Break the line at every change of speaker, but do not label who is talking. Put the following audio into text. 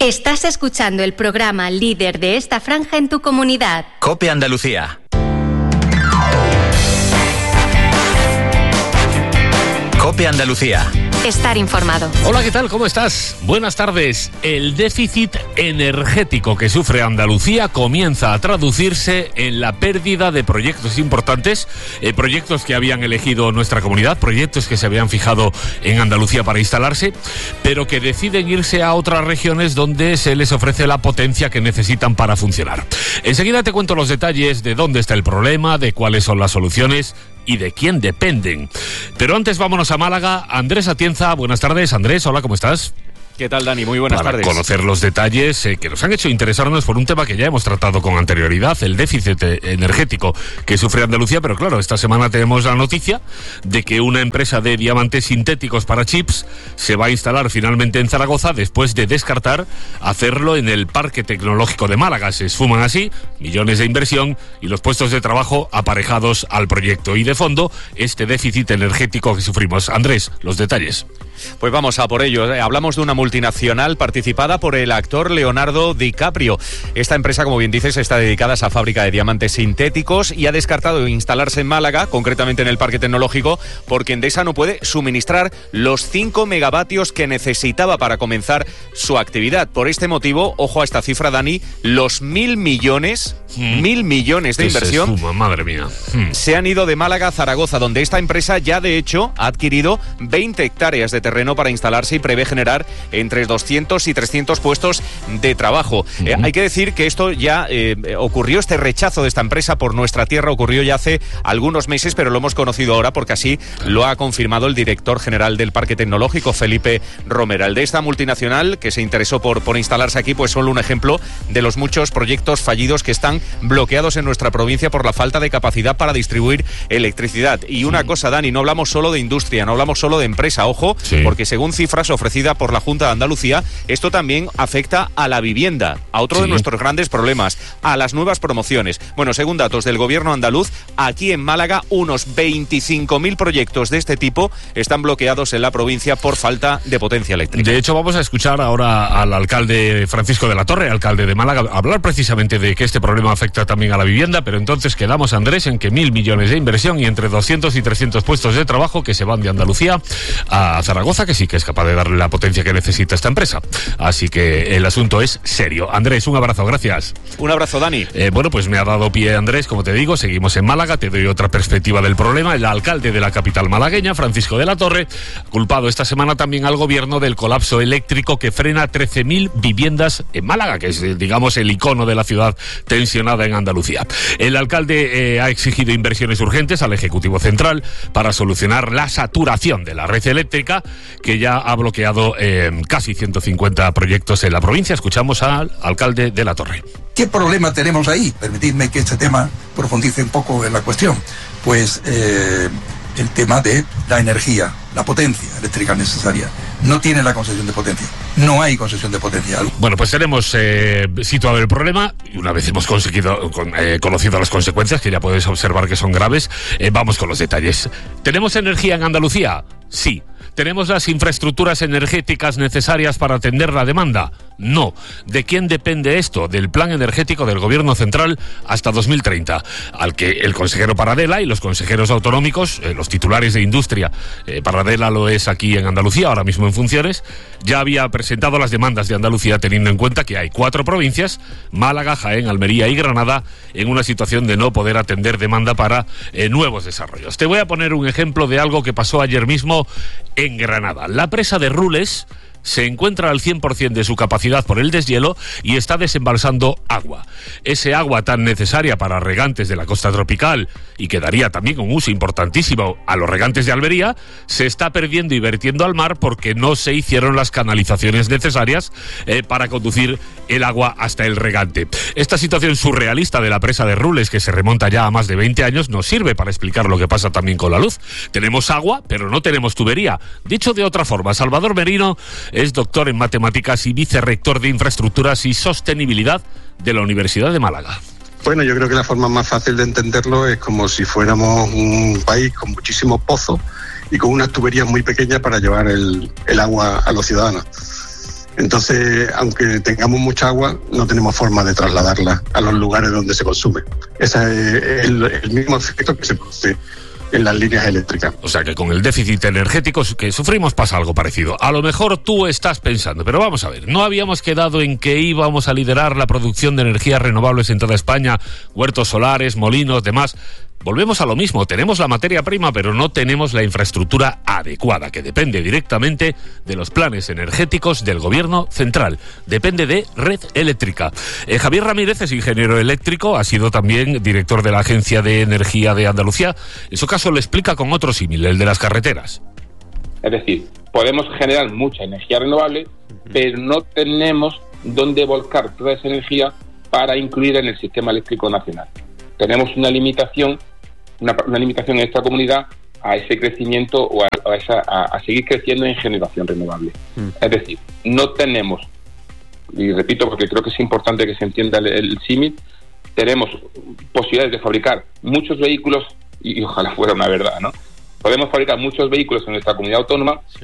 Estás escuchando el programa líder de esta franja en tu comunidad.
COPE Andalucía. COPE Andalucía.
Estar informado.
Hola, ¿qué tal? ¿Cómo estás? Buenas tardes. El déficit energético que sufre Andalucía comienza a traducirse en la pérdida de proyectos importantes, proyectos que habían elegido nuestra comunidad, proyectos que se habían fijado en Andalucía para instalarse, pero que deciden irse a otras regiones donde se les ofrece la potencia que necesitan para funcionar. Enseguida te cuento los detalles de dónde está el problema, de cuáles son las soluciones y de quién dependen. Pero antes vámonos a Málaga. Andrés Atienza, buenas tardes. Andrés, hola, ¿cómo estás?
¿Qué tal, Dani? Muy buenas tardes.
Para conocer los detalles que nos han hecho interesarnos por un tema que ya hemos tratado con anterioridad, el déficit energético que sufre Andalucía, pero claro, esta semana tenemos la noticia de que una empresa de diamantes sintéticos para chips se va a instalar finalmente en Zaragoza después de descartar hacerlo en el Parque Tecnológico de Málaga. Se esfuman así millones de inversión y los puestos de trabajo aparejados al proyecto. Y de fondo, este déficit energético que sufrimos. Andrés, los detalles.
Pues vamos a por ello. Hablamos de una multinacional participada por el actor Leonardo DiCaprio. Esta empresa, como bien dices, está dedicada a esa fábrica de diamantes sintéticos y ha descartado instalarse en Málaga, concretamente en el Parque Tecnológico, porque Endesa no puede suministrar los 5 megavatios que necesitaba para comenzar su actividad. Por este motivo, ojo a esta cifra, Dani, los 1.000 millones de inversión
se suma, madre mía.
Se han ido de Málaga a Zaragoza, donde esta empresa ya de hecho ha adquirido 20 hectáreas de terreno para instalarse y prevé generar entre 200 y 300 puestos de trabajo. Hay que decir que esto ya ocurrió, este rechazo de esta empresa por nuestra tierra ocurrió ya hace algunos meses, pero lo hemos conocido ahora porque así lo ha confirmado el director general del Parque Tecnológico, Felipe Romera. El de esta multinacional que se interesó por instalarse aquí, pues solo un ejemplo de los muchos proyectos fallidos que están bloqueados en nuestra provincia por la falta de capacidad para distribuir electricidad. Y una cosa, Dani, no hablamos solo de industria, no hablamos solo de empresa, ojo, porque según cifras ofrecidas por la Junta de Andalucía, esto también afecta a la vivienda, a otro de nuestros grandes problemas, a las nuevas promociones. Bueno, según datos del gobierno andaluz, aquí en Málaga unos 25.000 proyectos de este tipo están bloqueados en la provincia por falta de potencia eléctrica.
De hecho, vamos a escuchar ahora al alcalde Francisco de la Torre, alcalde de Málaga, hablar precisamente de que este problema afecta también a la vivienda, pero entonces quedamos, Andrés, en que 1.000 millones de inversión y entre 200 y 300 puestos de trabajo que se van de Andalucía a Zaragoza, que sí que es capaz de darle la potencia que necesita esta empresa. Así que el asunto es serio. Andrés, un abrazo, gracias.
Un abrazo, Dani.
Bueno, pues me ha dado pie, Andrés, como te digo, seguimos en Málaga, te doy otra perspectiva del problema. El alcalde de la capital malagueña, Francisco de la Torre, culpado esta semana también al gobierno del colapso eléctrico que frena 13.000 viviendas en Málaga, que es, digamos, el icono de la ciudad tensionada en Andalucía. El alcalde ha exigido inversiones urgentes al Ejecutivo Central para solucionar la saturación de la red eléctrica, que ya ha bloqueado casi 150 proyectos en la provincia. Escuchamos al alcalde de la Torre.
¿Qué problema tenemos ahí? Permitidme que este tema profundice un poco en la cuestión. Pues el tema de la energía, la potencia eléctrica necesaria. No tiene la concesión de potencia. No hay concesión de potencia.
Bueno, pues tenemos situado el problema y una vez hemos conocido las consecuencias, que ya puedes observar que son graves, vamos con los detalles. ¿Tenemos energía en Andalucía? Sí. ¿Tenemos las infraestructuras energéticas necesarias para atender la demanda? No. ¿De quién depende esto? Del plan energético del Gobierno Central hasta 2030, al que el consejero Paradela y los consejeros autonómicos, los titulares de industria, Paradela lo es aquí en Andalucía, ahora mismo en funciones, ya había presentado las demandas de Andalucía teniendo en cuenta que hay 4 provincias, Málaga, Jaén, Almería y Granada, en una situación de no poder atender demanda para nuevos desarrollos. Te voy a poner un ejemplo de algo que pasó ayer mismo en Granada. La presa de Rules se encuentra al 100% de su capacidad por el deshielo y está desembalsando agua. Ese agua tan necesaria para regantes de la costa tropical y que daría también un uso importantísimo a los regantes de Almería, se está perdiendo y vertiendo al mar porque no se hicieron las canalizaciones necesarias para conducir el agua hasta el regante. Esta situación surrealista de la presa de Rules, que se remonta ya a más de 20 años, nos sirve para explicar lo que pasa también con la luz. Tenemos agua, pero no tenemos tubería. Dicho de otra forma, Salvador Merino es doctor en matemáticas y vicerrector de infraestructuras y sostenibilidad de la Universidad de Málaga.
Bueno, yo creo que la forma más fácil de entenderlo es como si fuéramos un país con muchísimos pozos y con unas tuberías muy pequeñas para llevar el agua a los ciudadanos. Entonces, aunque tengamos mucha agua, no tenemos forma de trasladarla a los lugares donde se consume. Ese es el mismo efecto que se produce en las líneas eléctricas.
O sea que con el déficit energético que sufrimos pasa algo parecido. A lo mejor tú estás pensando, pero vamos a ver, ¿no habíamos quedado en que íbamos a liderar la producción de energías renovables en toda España? Huertos solares, molinos, demás. Volvemos a lo mismo, tenemos la materia prima, pero no tenemos la infraestructura adecuada, que depende directamente de los planes energéticos del gobierno central. Depende de red eléctrica. Javier Ramírez es ingeniero eléctrico, ha sido también director de la Agencia de Energía de Andalucía. En su caso lo explica con otro símil, el de las carreteras.
Es decir, podemos generar mucha energía renovable, pero no tenemos dónde volcar toda esa energía para incluir en el sistema eléctrico nacional. Tenemos una limitación en esta comunidad a ese crecimiento o a seguir creciendo en generación renovable. Es decir, no tenemos, y repito porque creo que es importante que se entienda el símil, tenemos posibilidades de fabricar muchos vehículos, y ojalá fuera una verdad, ¿no? Podemos fabricar muchos vehículos en nuestra comunidad autónoma,